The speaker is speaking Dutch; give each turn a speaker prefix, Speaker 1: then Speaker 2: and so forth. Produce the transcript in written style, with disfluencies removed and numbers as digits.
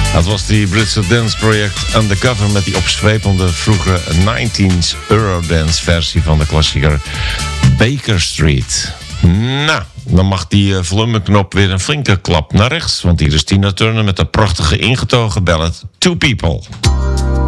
Speaker 1: Dat was die Britse danceproject Undercover met die opzwepende vroege 19s Eurodance versie van de klassieker Baker Street. Nou, dan mag die volumeknop weer een flinke klap naar rechts, want hier is Tina Turner met de prachtige ingetogen ballad Two People.